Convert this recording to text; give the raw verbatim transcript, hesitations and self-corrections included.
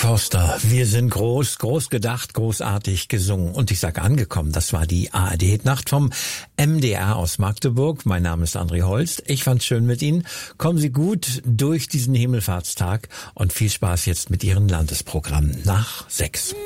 Forster, wir sind groß, groß gedacht, großartig gesungen. Und ich sage angekommen, das war die A R D-Nacht vom M D R aus Magdeburg. Mein Name ist André Holst. Ich fand's schön mit Ihnen. Kommen Sie gut durch diesen Himmelfahrtstag und viel Spaß jetzt mit Ihren Landesprogrammen nach sechs.